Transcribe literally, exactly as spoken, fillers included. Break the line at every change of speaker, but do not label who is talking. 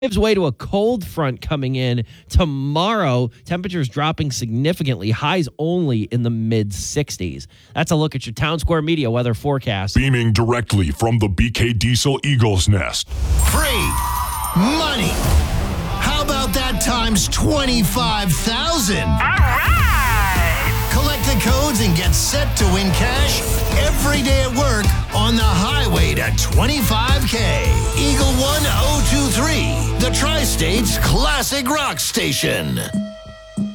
Gives way to a cold front coming in tomorrow. Temperatures dropping significantly. Highs only in the mid sixties. That's a look at your Town Square Media weather forecast.
Beaming directly from the B K Diesel Eagle's Nest.
Free money. How about that times twenty-five thousand?
All right.
Collect the codes and get set to win cash every day at work on the highway to twenty-five K. Eagle one oh two three, the Tri-State's classic rock station.